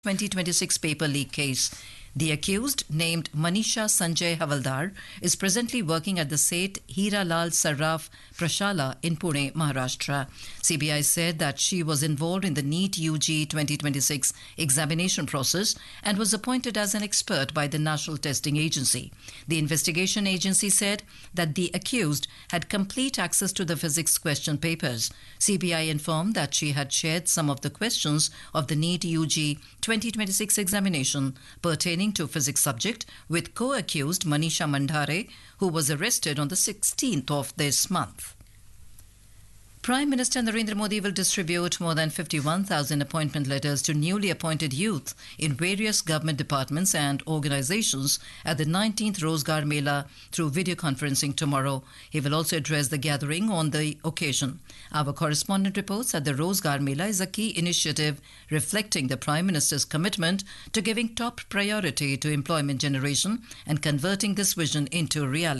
2026 paper leak case. The accused, named Manisha Sanjay Havaldar, is presently working at the Seth Hiralal Sarraf Prashala in Pune, Maharashtra. CBI said that she was involved in the NEET UG 2026 examination process and was appointed as an expert by the National Testing Agency. The investigation agency said that the accused had complete access to the physics question papers. CBI informed that she had shared some of the questions of the NEET UG 2026 examination pertaining to physics subject with co-accused Manisha Mandhare, who was arrested on the 16th of this month. Prime Minister Narendra Modi will distribute more than 51,000 appointment letters to newly appointed youth in various government departments and organizations at the 19th Rozgar Mela through video conferencing tomorrow. He will also address the gathering on the occasion. Our correspondent reports that the Rozgar Mela is a key initiative reflecting the Prime Minister's commitment to giving top priority to employment generation and converting this vision into reality.